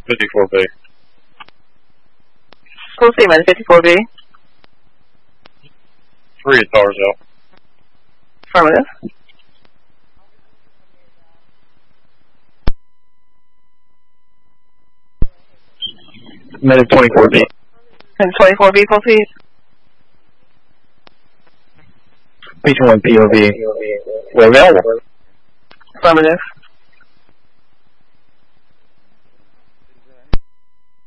54B. Full Seaman, 54B. 3 at Towers out. Affirmative. Medic 24B. And 24B, full speed. Beach 1 POV. We're available. Affirmative.